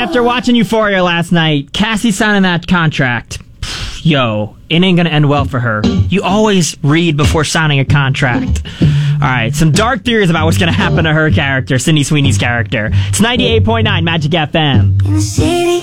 after watching Euphoria last night, Cassie signing that contract. Yo, it ain't gonna end well for her. You always read before signing a contract. Alright, some dark theories about what's gonna happen to her character, Sydney Sweeney's character. It's 98.9 Magic FM. In the city